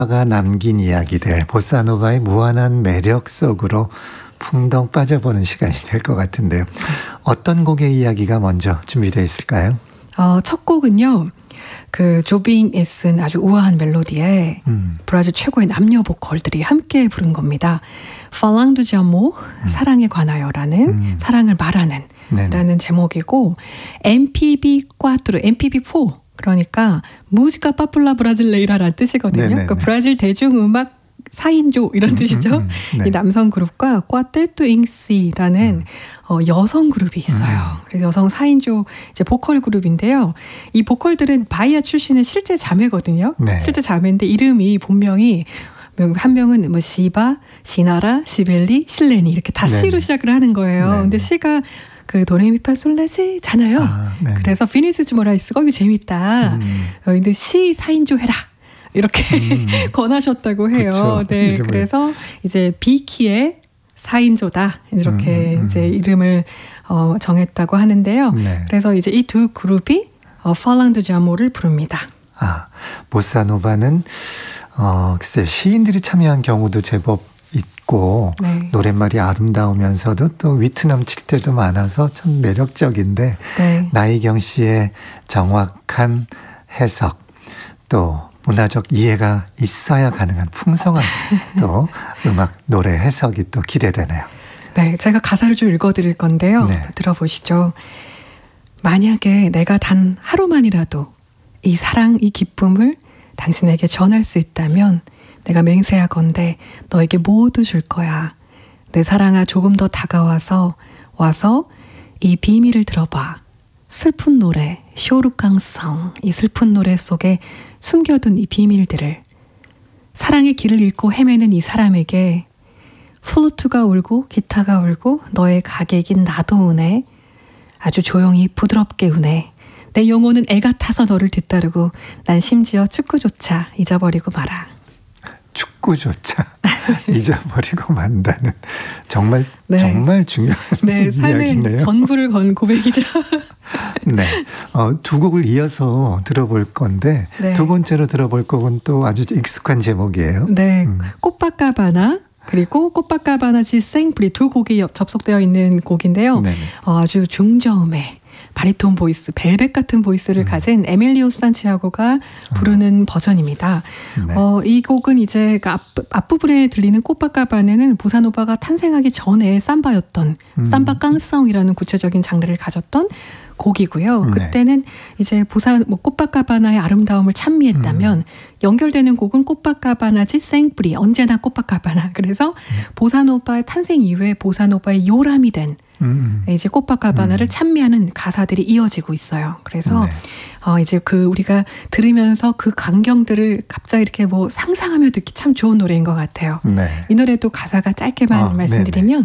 가 남긴 이야기들, 보사노바의 무한한 매력 속으로 풍덩 빠져보는 시간이 될 것 같은데요. 어떤 곡의 이야기가 먼저 준비되어 있을까요? 첫 곡은요. 그 조빈이 쓴 아주 우아한 멜로디에 브라질 최고의 남녀 보컬들이 함께 부른 겁니다. Falang do Amor, 사랑에 관하여라는 사랑을 말하는 라는 제목이고 MPB4, MPB4 그러니까 무지카 파플라 브라질레이라라는 뜻이거든요. 그러니까 브라질 대중음악 4인조 이런 뜻이죠. 네. 이 남성 그룹과 꽈테투 잉시라는 여성 그룹이 있어요. 그래서 여성 4인조 이제 보컬 그룹인데요. 이 보컬들은 바이아 출신의 실제 자매거든요. 네. 실제 자매인데 이름이 본명이 한 명은 뭐 시바, 시나라, 시벨리, 실레니 이렇게 다 C로 시작을 하는 거예요. 네네. 근데 C가 그 도레미파솔라시잖아요. 그래서 비니시우스 모라이스가 이거 재밌다. 근데 C 4인조 해라. 이렇게 권하셨다고 해요. 그쵸, 네, 이름을. 그래서 이제 B키의 4인조다 이렇게 이제 이름을 정했다고 하는데요. 네. 그래서 이제 이 두 그룹이 Falang do Amor를 부릅니다. 보사노바는 글쎄 시인들이 참여한 경우도 제법 있고 네. 노랫말이 아름다우면서도 또 위트 넘칠 때도 많아서 참 매력적인데 네. 나희경 씨의 정확한 해석 또 문화적 이해가 있어야 가능한 풍성한 또 음악 노래 해석이 또 기대되네요. 네, 제가 가사를 좀 읽어드릴 건데요. 네. 들어보시죠. 만약에 내가 단 하루만이라도 이 사랑, 이 기쁨을 당신에게 전할 수 있다면 내가 맹세하건대 너에게 모두 줄 거야. 내 사랑아 조금 더 다가와서 이 비밀을 들어봐. 슬픈 노래, 쇼루깡성, 이 슬픈 노래 속에 숨겨둔 이 비밀들을 사랑의 길을 잃고 헤매는 이 사람에게 플루트가 울고 기타가 울고 너의 가객인 나도 우네. 아주 조용히 부드럽게 우네. 내 영혼은 애가 타서 너를 뒤따르고 난 심지어 축구조차 잊어버리고 말아. 축구조차 잊어버리고 만다는 정말 중요한 삶의 이야기네요. 전부를 건 고백이죠. 네, 두 곡을 이어서 들어볼 건데 두 번째로 들어볼 곡은 또 아주 익숙한 제목이에요. 네, 코파카바나 그리고 코파카바나 지 생프리 두 곡이 접속되어 있는 곡인데요. 아주 중저음의 바리톤 보이스, 벨벳 같은 보이스를 가진 에밀리오 산티아고가 부르는 버전입니다. 이 곡은 이제 그 앞부분에 들리는 코파카바나는 보사노바가 탄생하기 전에 삼바였던 삼바 깡사옹이라는 구체적인 장르를 가졌던 곡이고요. 그때는 이제 코파카바나의 아름다움을 찬미했다면 연결되는 곡은 코파카바나지 생프리, 언제나 코파카바나. 그래서 보사노바의 탄생 이후에 보사노바의 요람이 된 이제 코파카바나를 찬미하는 가사들이 이어지고 있어요. 그래서 이제 그 우리가 들으면서 그 광경들을 갑자기 이렇게 뭐 상상하며 듣기 참 좋은 노래인 것 같아요. 이 노래도 가사가 짧게만 말씀드리면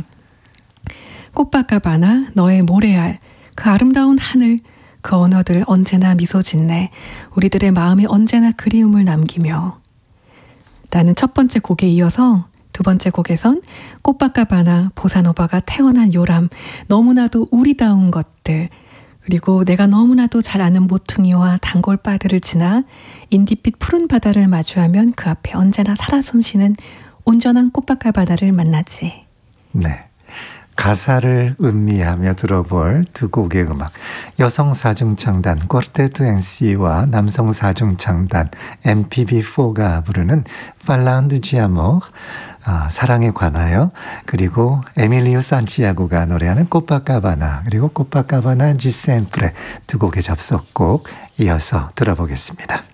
코파카바나 너의 모래알 그 아름다운 하늘 그 언어들 언제나 미소 짓네 우리들의 마음이 언제나 그리움을 남기며 라는 첫 번째 곡에 이어서 두 번째 곡에선 코파카바나 보사노바가 태어난 요람 너무나도 우리다운 것들 그리고 내가 너무나도 잘 아는 모퉁이와 단골바들을 지나 인디빛 푸른 바다를 마주하면 그 앞에 언제나 살아 숨쉬는 온전한 코파카바나를 만나지. 네. 가사를 음미하며 들어볼 두 곡의 음악 여성 사중창단 쿼르테투 NC와 남성 사중창단 MPB4가 부르는 팔랑드 지아모 사랑에 관하여 그리고 에밀리오 산티아고가 노래하는 코파카바나 그리고 코파카바나 지셈프레 두 곡의 접속곡 이어서 들어보겠습니다.